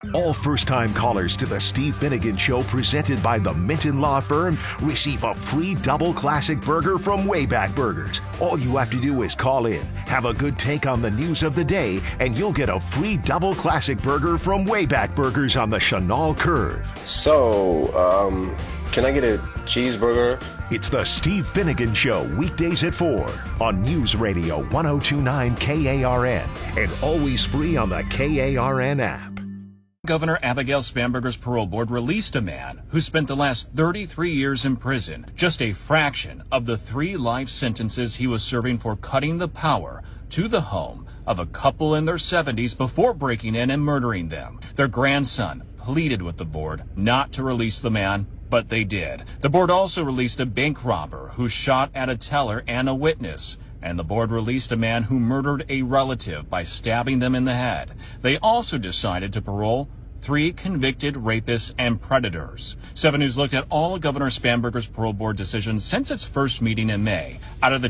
All first-time callers to the Steve Finnegan Show presented by the Minton Law Firm receive a free double classic burger from Wayback Burgers. All you have to do is call in, have a good take on the news of the day, and you'll get a free double classic burger from Wayback Burgers on the Chenal Curve. So, can I get a cheeseburger? It's the Steve Finnegan Show, weekdays at 4 on News Radio 1029 KARN and always free on the KARN app. Governor Abigail Spanberger's parole board released a man who spent the last 33 years in prison, just a fraction of the 3 life sentences he was serving for cutting the power to the home of a couple in their 70s before breaking in and murdering them. Their grandson pleaded with the board not to release the man, but they did. The board also released a bank robber who shot at a teller and a witness. And the board released a man who murdered a relative by stabbing them in the head. They also decided to parole 3 convicted rapists and predators. 7 News looked at all of Governor Spanberger's parole board decisions since its first meeting in May. Out of the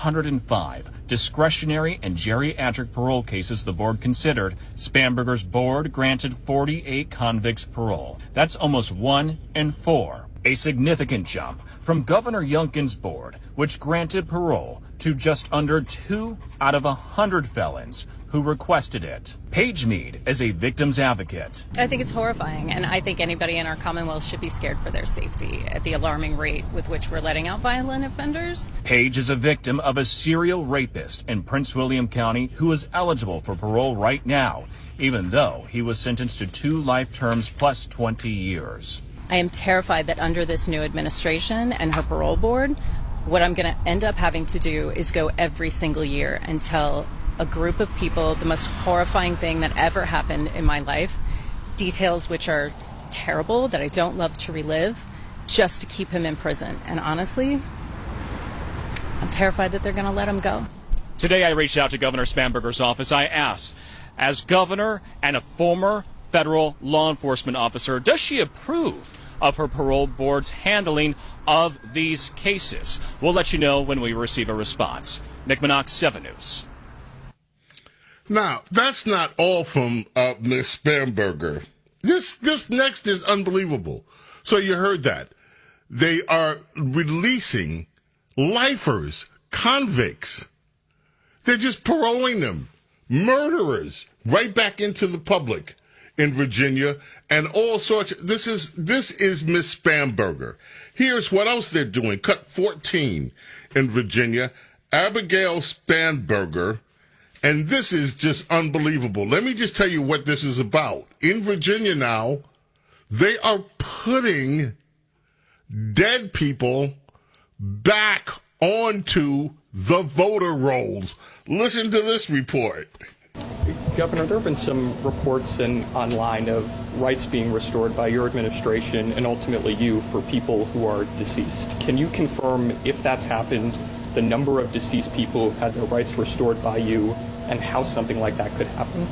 205 discretionary and geriatric parole cases the board considered, Spanberger's board granted 48 convicts parole. That's almost 1 in 4. A significant jump from Governor Youngkin's board, which granted parole to just under 2 out of 100 felons who requested it. Paige Mead is a victim's advocate. I think it's horrifying, and I think anybody in our Commonwealth should be scared for their safety at the alarming rate with which we're letting out violent offenders. Paige is a victim of a serial rapist in Prince William County who is eligible for parole right now, even though he was sentenced to 2 life terms plus 20 years. I am terrified that under this new administration and her parole board, what I'm going to end up having to do is go every single year and tell a group of people the most horrifying thing that ever happened in my life, details which are terrible, that I don't love to relive, just to keep him in prison. And honestly, I'm terrified that they're going to let him go. Today I reached out to Governor Spanberger's office. I asked, as governor and a former federal law enforcement officer, does she approve of her parole board's handling of these cases? We'll let you know when we receive a response. Nick Minock, 7 News. Now, that's not all from Ms. Spanberger. This next is unbelievable. So you heard that. They are releasing lifers, convicts. They're just paroling them. Murderers right back into the public in Virginia and all sorts. This is Ms. Spanberger. Here's what else they're doing. Cut 14 in Virginia. Abigail Spanberger. And this is just unbelievable. Let me just tell you what this is about. In Virginia now, they are putting dead people back onto the voter rolls. Listen to this report. Governor, there have been some reports online of rights being restored by your administration and ultimately you for people who are deceased. Can you confirm if that's happened, the number of deceased people who had their rights restored by you, and how something like that could happen?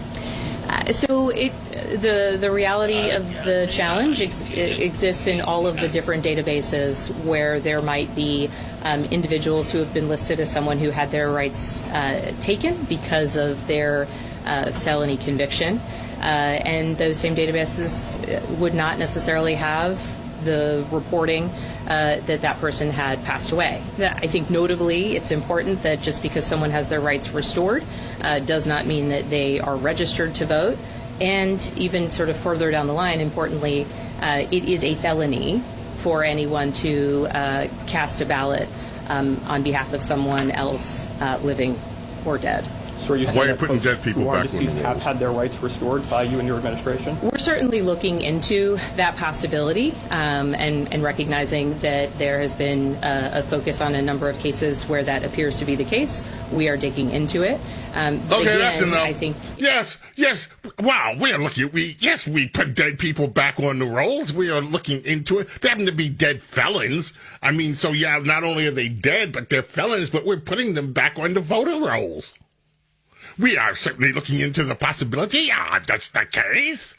The reality of the challenge exists in all of the different databases where there might be individuals who have been listed as someone who had their rights taken because of their felony conviction. And those same databases would not necessarily have the reporting that person had passed away. I think notably it's important that just because someone has their rights restored does not mean that they are registered to vote. And even sort of further down the line, importantly, it is a felony for anyone to cast a ballot on behalf of someone else living or dead. So are you saying Why are you putting dead people back on the rolls? Have had their rights restored by you and your administration? We're certainly looking into that possibility and recognizing that there has been a focus on a number of cases where that appears to be the case. We are digging into it. Okay, again, that's enough. I think yes. Wow, we are looking. We put dead people back on the rolls. We are looking into it. They happen to be dead felons. I mean, so yeah, not only are they dead, but they're felons. But we're putting them back on the voter rolls. We are certainly looking into the possibility. Yeah, that's the case.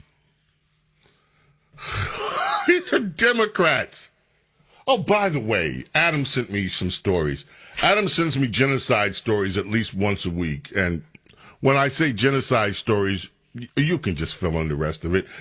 These are Democrats. Oh, by the way, Adam sent me some stories. Adam sends me genocide stories at least once a week. And when I say genocide stories, you can just fill in the rest of it.